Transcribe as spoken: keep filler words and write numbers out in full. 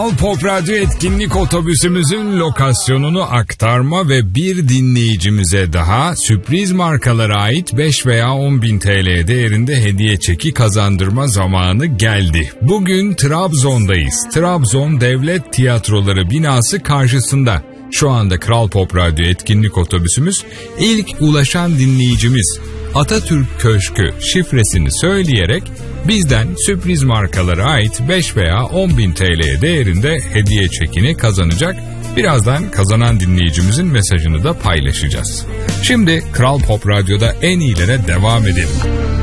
Kral Pop Radyo etkinlik otobüsümüzün lokasyonunu aktarma ve bir dinleyicimize daha sürpriz markalara ait beş veya on bin T L değerinde hediye çeki kazandırma zamanı geldi. Bugün Trabzon'dayız. Trabzon Devlet Tiyatroları binası karşısında. Şu anda Kral Pop Radyo etkinlik otobüsümüz ilk ulaşan dinleyicimiz Atatürk Köşkü şifresini söyleyerek bizden sürpriz markalara ait beş veya on bin T L değerinde hediye çekini kazanacak. Birazdan kazanan dinleyicimizin mesajını da paylaşacağız. Şimdi Kral Pop Radyo'da en iyilere devam edelim.